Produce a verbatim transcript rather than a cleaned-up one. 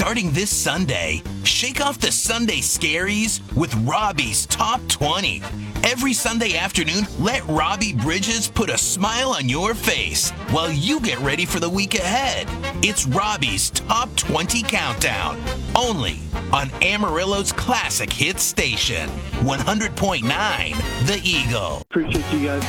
Starting this Sunday, shake off the Sunday scaries with Robbie's Top twenty. Every Sunday afternoon, let Robbie Bridges put a smile on your face while you get ready for the week ahead. It's Robbie's Top twenty Countdown, only on Amarillo's classic hit station, one hundred point nine The Eagle. Appreciate you guys.